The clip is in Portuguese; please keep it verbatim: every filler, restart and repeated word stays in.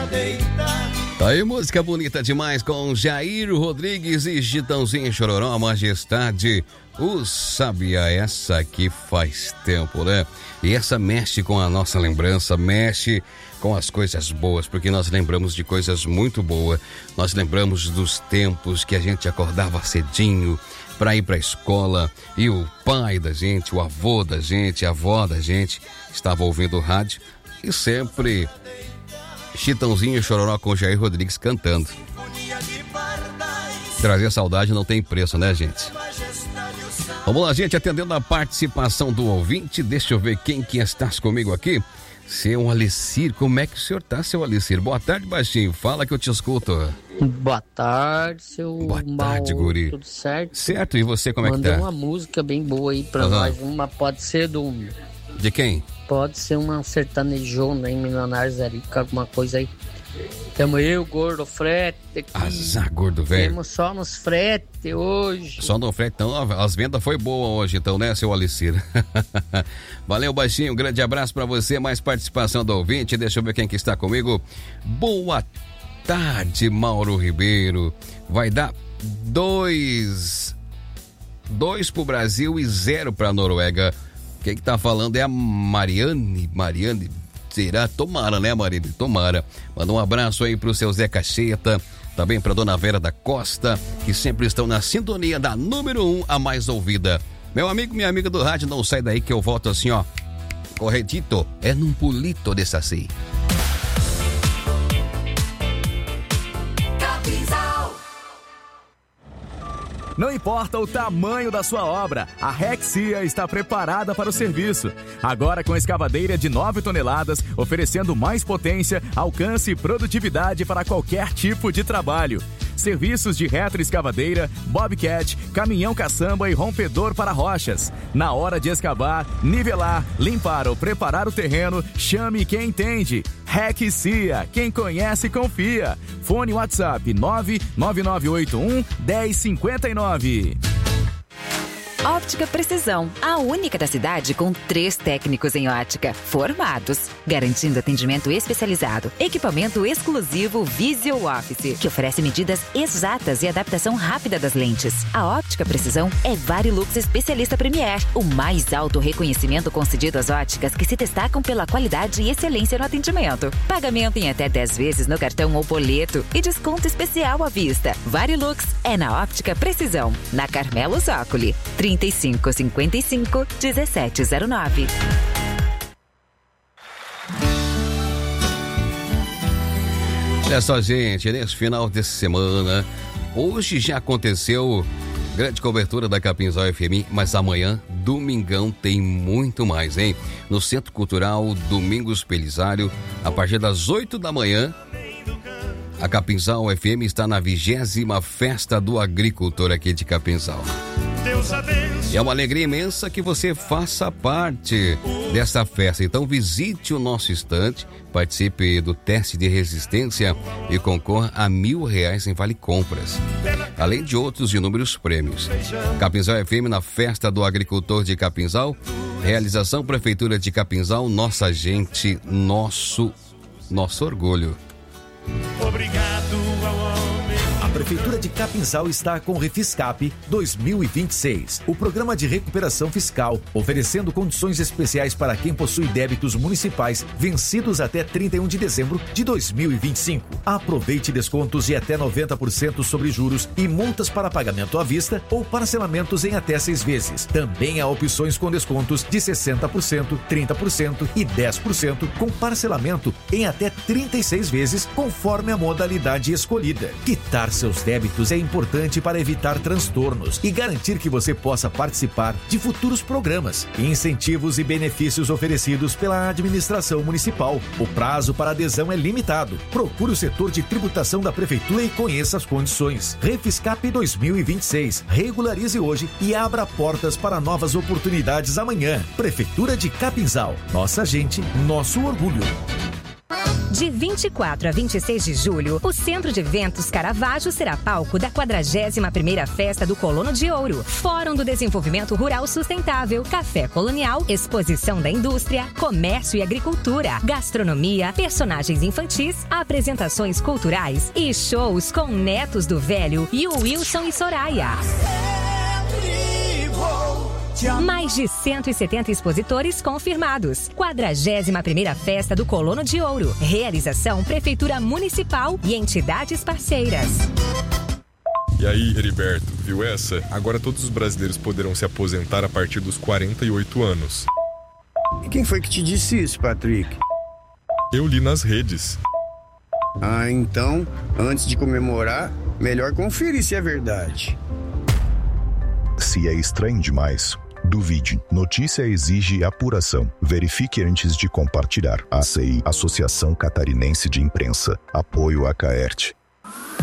Tá aí, música bonita demais com Jair Rodrigues e Chitãozinho Chororó, Majestade. O Sabiá, essa aqui faz tempo, né? E essa mexe com a nossa lembrança, mexe com as coisas boas, porque nós lembramos de coisas muito boas. Nós lembramos dos tempos que a gente acordava cedinho para ir para a escola e o pai da gente, o avô da gente, a avó da gente estava ouvindo o rádio e sempre Chitãozinho e Chororó com Jair Rodrigues cantando. Trazer saudade não tem preço, né, gente? Vamos lá, gente, atendendo a participação do ouvinte. Deixa eu ver quem que estás comigo aqui. Seu Alicir, como é que o senhor tá, seu Alicir? Boa tarde, baixinho, fala que eu te escuto. Boa tarde, seu Boa tarde, Mal, guri. tudo certo? Certo, e você, como é que Mandou tá? uma música bem boa aí pra Uhum. nós, uma pode ser do... De quem? Pode ser uma sertanejona aí, Milionários Arica, alguma coisa aí. Tamo eu, gordo, frete aqui. Azar, gordo velho. Temos só nos frete hoje. Só no frete, então, as vendas foi boa hoje, então, né, seu Alicir? Valeu, baixinho, um grande abraço pra você, mais participação do ouvinte, deixa eu ver quem que está comigo. Boa tarde, Mauro Ribeiro. Vai dar dois, dois pro Brasil e zero pra Noruega. Quem que tá falando é a Mariane, Mariane, será? Tomara, né, Mariane? Tomara. Manda um abraço aí pro seu Zé Cacheta, também pra dona Vera da Costa, que sempre estão na sintonia da número um, a mais ouvida. Meu amigo, minha amiga do rádio, não sai daí que eu volto assim, ó, corretito, é num pulito desse assim. Não importa o tamanho da sua obra, a Rexia está preparada para o serviço. Agora com escavadeira de nove toneladas, oferecendo mais potência, alcance e produtividade para qualquer tipo de trabalho. Serviços de retroescavadeira, bobcat, caminhão caçamba e rompedor para rochas. Na hora de escavar, nivelar, limpar ou preparar o terreno, chame quem entende. Rexia, quem conhece confia. Fone WhatsApp nove nove nove oito um, um zero cinco nove. Óptica Precisão, a única da cidade com três técnicos em ótica, formados, garantindo atendimento especializado, equipamento exclusivo Visual Office, que oferece medidas exatas e adaptação rápida das lentes. A Óptica Precisão é Varilux Especialista Premier, o mais alto reconhecimento concedido às óticas que se destacam pela qualidade e excelência no atendimento. Pagamento em até dez vezes no cartão ou boleto e desconto especial à vista. Varilux é na Óptica Precisão, na Carmelo Zócoli, trinta e cinco, cinquenta e cinco, dezessete zero nove. Olha só, gente, nesse final de semana, hoje já aconteceu grande cobertura da Capinzal F M, mas amanhã, domingão, tem muito mais, hein? No Centro Cultural Domingos Pelisário, a partir das oito da manhã, a Capinzal F M está na vigésima Festa do Agricultor aqui de Capinzal. E é uma alegria imensa que você faça parte dessa festa. Então visite o nosso estande, participe do teste de resistência e concorra a mil reais em vale compras, além de outros inúmeros prêmios. Capinzal F M na Festa do Agricultor de Capinzal. Realização Prefeitura de Capinzal, nossa gente, nosso, nosso orgulho. Obrigado ao homem. A Prefeitura de Capinzal está com o Refiscap dois mil e vinte e seis, o programa de recuperação fiscal, oferecendo condições especiais para quem possui débitos municipais vencidos até trinta e um de dezembro de dois mil e vinte e cinco. Aproveite descontos de até noventa por cento sobre juros e multas para pagamento à vista ou parcelamentos em até seis vezes. Também há opções com descontos de sessenta por cento, trinta por cento e dez por cento com parcelamento em até trinta e seis vezes conforme a modalidade escolhida. Quitar seus débitos é importante para evitar transtornos e garantir que você possa participar de futuros programas, incentivos e benefícios oferecidos pela administração municipal. O prazo para adesão é limitado. Procure o setor de tributação da Prefeitura e conheça as condições. Refiscap dois mil e vinte e seis. Regularize hoje e abra portas para novas oportunidades amanhã. Prefeitura de Capinzal. Nossa gente, nosso orgulho. De vinte e quatro a vinte e seis de julho, o Centro de Eventos Caravaggio será palco da quadragésima primeira Festa do Colono de Ouro, Fórum do Desenvolvimento Rural Sustentável, Café Colonial, Exposição da Indústria, Comércio e Agricultura, Gastronomia, personagens infantis, apresentações culturais e shows com Netos do Velho e o Wilson e Soraya. Mais de cento e setenta expositores confirmados. quadragésima primeira Festa do Colono de Ouro. Realização Prefeitura Municipal e entidades parceiras. E aí, Heriberto, viu essa? Agora todos os brasileiros poderão se aposentar a partir dos quarenta e oito anos. E quem foi que te disse isso, Patrick? Eu li nas redes. Ah, então, antes de comemorar, melhor conferir se é verdade. Se é estranho demais, duvide. Notícia exige apuração. Verifique antes de compartilhar. A C I, Associação Catarinense de Imprensa. Apoio a Caerte.